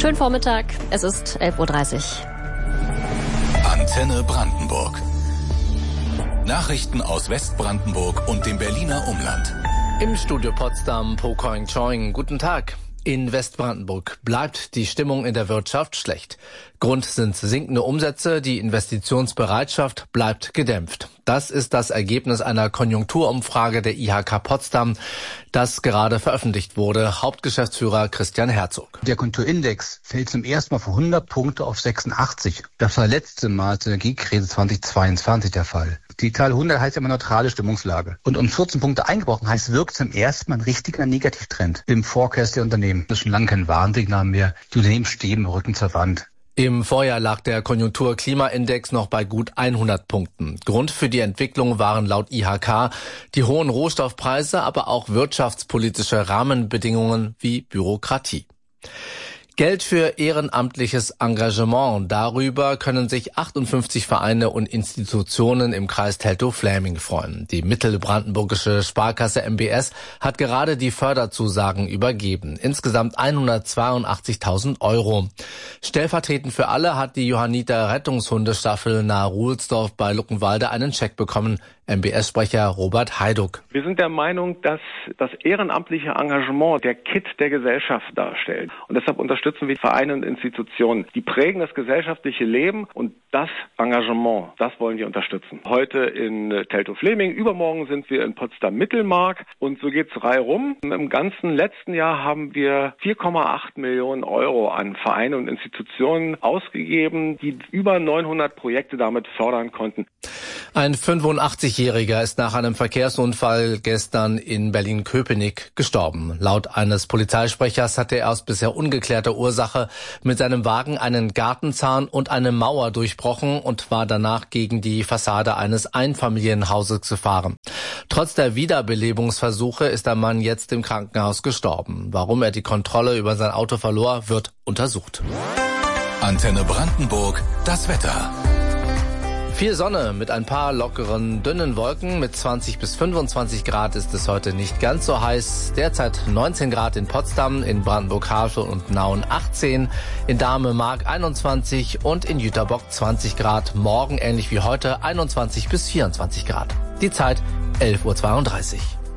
Schönen Vormittag, es ist 11.30 Uhr. Antenne Brandenburg. Nachrichten aus Westbrandenburg und dem Berliner Umland. Im Studio Potsdam, Po Koing Choing. Guten Tag. In Westbrandenburg bleibt die Stimmung in der Wirtschaft schlecht. Grund sind sinkende Umsätze, die Investitionsbereitschaft bleibt gedämpft. Das ist das Ergebnis einer Konjunkturumfrage der IHK Potsdam, das gerade veröffentlicht wurde. Hauptgeschäftsführer Christian Herzog. Der Konjunkturindex fällt zum ersten Mal von 100 Punkte auf 86. Das war letzte Mal zur Energiekrise 2022 der Fall. Die Zahl 100 heißt immer neutrale Stimmungslage. Und um 14 Punkte eingebrochen heißt, wirkt zum ersten Mal ein richtiger Negativtrend im Forecast der Unternehmen. Das ist schon lange kein Warnsignal mehr. Die Unternehmen stehen im Rücken zur Wand. Im Vorjahr lag der Konjunktur-Klimaindex noch bei gut 100 Punkten. Grund für die Entwicklung waren laut IHK die hohen Rohstoffpreise, aber auch wirtschaftspolitische Rahmenbedingungen wie Bürokratie. Geld für ehrenamtliches Engagement. Darüber können sich 58 Vereine und Institutionen im Kreis Teltow-Fläming freuen. Die mittelbrandenburgische Sparkasse MBS hat gerade die Förderzusagen übergeben. Insgesamt 182.000 €. Stellvertretend für alle hat die Johanniter Rettungshundestaffel nahe Ruhlsdorf bei Luckenwalde einen Scheck bekommen. MBS-Sprecher Robert Heiduck. Wir sind der Meinung, dass das ehrenamtliche Engagement der Kitt der Gesellschaft darstellt. Und deshalb unterstützen wir Vereine und Institutionen. Die prägen das gesellschaftliche Leben und das Engagement, das wollen wir unterstützen. Heute in Teltow-Fläming, übermorgen sind wir in Potsdam-Mittelmark und so geht's reihum. Im ganzen letzten Jahr haben wir 4,8 Millionen € an Vereine und Institutionen ausgegeben, die über 900 Projekte damit fördern konnten. Ein 85-Jähriger ist nach einem Verkehrsunfall gestern in Berlin-Köpenick gestorben. Laut eines Polizeisprechers hatte er aus bisher ungeklärter Ursache mit seinem Wagen einen Gartenzaun und eine Mauer durchbrochen und war danach gegen die Fassade eines Einfamilienhauses gefahren. Trotz der Wiederbelebungsversuche ist der Mann jetzt im Krankenhaus gestorben. Warum er die Kontrolle über sein Auto verlor, wird untersucht. Antenne Brandenburg, das Wetter. Viel Sonne mit ein paar lockeren, dünnen Wolken. Mit 20 bis 25 Grad ist es heute nicht ganz so heiß. Derzeit 19 Grad in Potsdam, in Brandenburg-Havel und Nauen 18, in Dahme-Mark 21 und in Jüterbock 20 Grad. Morgen ähnlich wie heute 21 bis 24 Grad. Die Zeit 11.32 Uhr.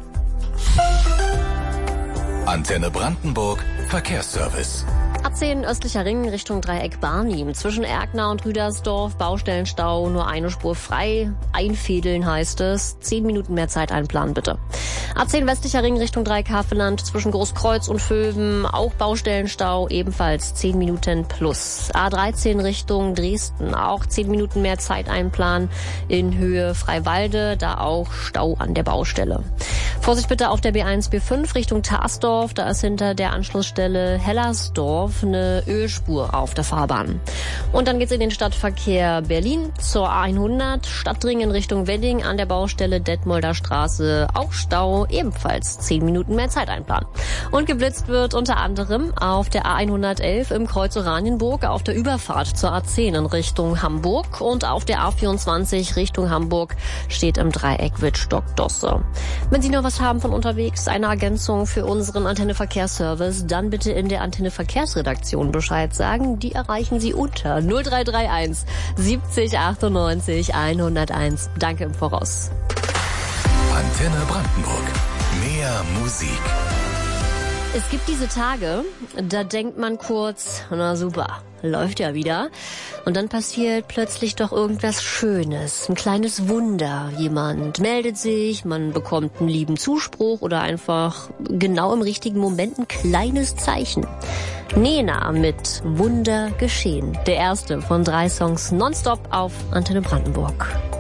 Antenne Brandenburg, Verkehrsservice. A10 östlicher Ring Richtung Dreieck Barnim. Zwischen Erkner und Rüdersdorf, Baustellenstau, nur eine Spur frei. Einfädeln heißt es. 10 Minuten mehr Zeit einplanen, bitte. A10 westlicher Ring Richtung Dreieck Havelland. Zwischen Großkreuz und Vöwen, auch Baustellenstau, ebenfalls 10 Minuten plus. A13 Richtung Dresden, auch 10 Minuten mehr Zeit einplanen. In Höhe Freiwalde, da auch Stau an der Baustelle. Vorsicht bitte auf der B1, B5 Richtung Tarsdorf. Da ist hinter der Anschlussstelle Hellersdorf eine Ölspur auf der Fahrbahn. Und dann geht's in den Stadtverkehr Berlin zur A100, Stadtring in Richtung Wedding an der Baustelle Detmolder Straße, auch Stau, ebenfalls 10 Minuten mehr Zeit einplanen. Und geblitzt wird unter anderem auf der A111 im Kreuz Oranienburg auf der Überfahrt zur A10 in Richtung Hamburg und auf der A24 Richtung Hamburg steht im Dreieck Wittstock-Dosse. Wenn Sie noch was haben von unterwegs, eine Ergänzung für unseren Antenne-Verkehrsservice, dann bitte in der Antenne-Verkehrsredaktion Bescheid sagen. Die erreichen Sie unter 0331 70 98 101. Danke im Voraus. Antenne Brandenburg. Mehr Musik. Es gibt diese Tage, da denkt man kurz, na super, läuft ja wieder. Und dann passiert plötzlich doch irgendwas Schönes, ein kleines Wunder. Jemand meldet sich, man bekommt einen lieben Zuspruch oder einfach genau im richtigen Moment ein kleines Zeichen. Nena mit Wunder geschehen. Der erste von 3 Songs nonstop auf Antenne Brandenburg.